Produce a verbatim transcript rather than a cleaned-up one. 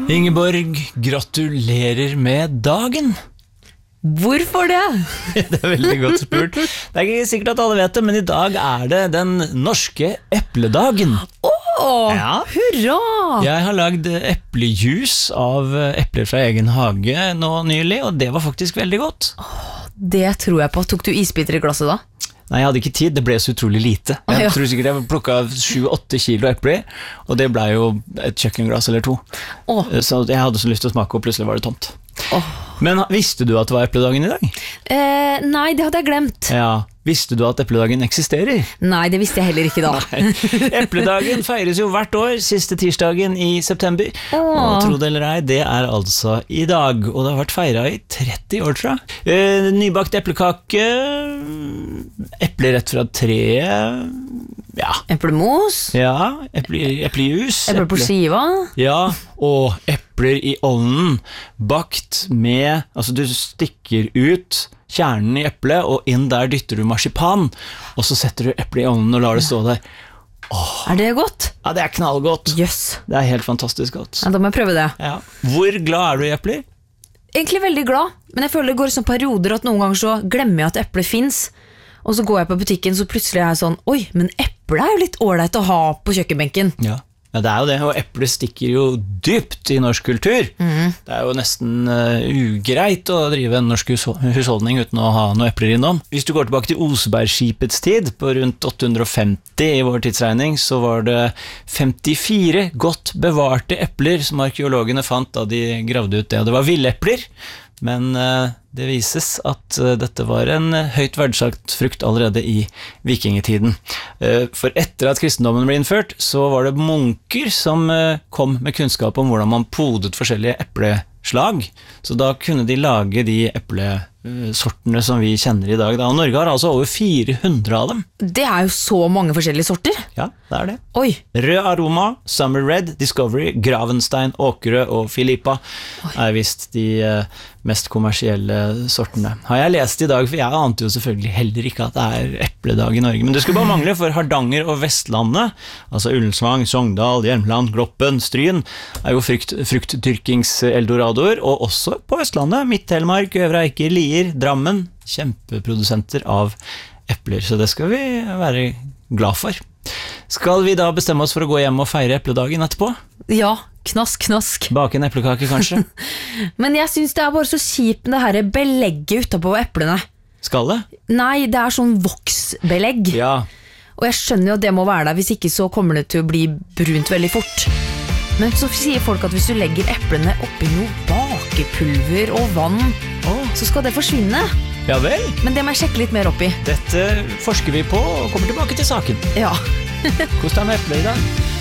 Ingeborg, gratulerer med dagen. Hvorfor det? Det er veldig godt spurt. Det er ikke sikkert at alle vet det, men i dag er det den norske epledagen. Åh, Ja. hurra! Jeg har lagd eplejus av epler fra egen hage nå nylig, og det var faktisk veldig godt. Det tror jeg på. Tok du isbiter i glasset da? Nei, jeg hadde ikke tid, det ble så utrolig lite. Jeg Ah, ja. tror sikkert jeg plukket sju åtte kilo epler, og det ble jo et kjøkkenglass eller to. Åh. Så jeg hadde så lyst til å smake, og plutselig var det tomt. Åh. Men visste du at det var epledagen i dag? Eh, nei, det hadde jeg glemt. Ja, visste du at epledagen eksisterer? Nei, det visste jeg heller ikke da. Epledagen feires jo hvert år, siste tirsdagen i september. Åh. Og tro det eller ei, det er altså i dag, og det har vært feiret i tretti år, tror jeg. Eh, nybakt eplekake, epler rett fra treet, ja, Eplemos, ja, eple, eplejus, epler på skiva. ja, og epler i ovnen, bakt med, altså du stikker ut kjernen i eplet, og inn der dytter du marsipan, og så setter du eplet i ovnen og lar det stå der. Er det godt? Ja, det er knallgodt. Jøss. Det er helt fantastisk godt. Ja, da må jeg prøve det. Ja. Hvor glad er du i epler? Egentlig veldig glad, men jeg føler det går i sånne perioder at noen ganger så glemmer jeg at eple finnes. Og så går jeg på butikken, så plutselig er jeg sånn, oi, men eple er jo litt ålreit å ha på kjøkkenbenken. Ja. Ja, det er jo det, og eplet stikker jo dypt i norsk kultur. Mhm. Det er jo nesten uh, ugreit å drive en norsk hushold- husholdning uten å ha noe epler innom. Hvis du går tilbake til Osebergskipets tid, på rundt åtte hundre og femti i vår tidsregning, så var det femtifire godt bevarte epler som arkeologene fant da de gravde ut det. Og det var villepler, men uh, det vises at uh, dette var en uh, høyt verdsatt frukt allerede i vikingetiden. Uh, for etter at kristendommen ble innført, så var det munker som uh, kom med kunnskap om hvordan man podet forskjellige epleslag. Så da kunne de lage de eplesortene som vi kjenner i dag. Da. Og Norge har altså over fire hundre av dem. Det er jo så mange forskjellige sorter. Ja, det er det. Oi, Rød Aroma, Summer Red, Discovery, Gravenstein, Åkerø og Filippa er vist de eh, mest kommersielle sortene. Har jeg lest i dag, for jeg ante jo selvfølgelig heller ikke at det er epledag i Norge, men det skulle bare mangle, for Hardanger og Vestlandet, altså Ullensvang, Sogndal, Hjelmland, Gloppen, Stryn, er jo frukt, fruktdyrkings-eldoradoer, og også på Vestlandet, Midt-Telemark, Øvre Eiker, Lier, Drammen, kjempeprodusenter av epler, så det skal vi være glad for. Skal vi da bestemme oss for å gå hjem og feire epledagen etterpå? ja, knask, knask. Bake en eplekake, kanskje? Men jeg synes det er bare så kjipt det her belegget utenpå eplene. Skal det? Nei, det er sånn voksbelegg. Ja. Og jeg skjønner jo at det må være der, hvis ikke så kommer det til å bli brunt veldig fort. Men så sier folk at hvis du legger eplene oppi noe bakepulver og vann, så skal det forsvinne. Ja vel? Men det må jeg sjekke litt mer oppi. Dette forsker vi på og kommer tilbake til saken. Ja. Kos deg med epler i dag.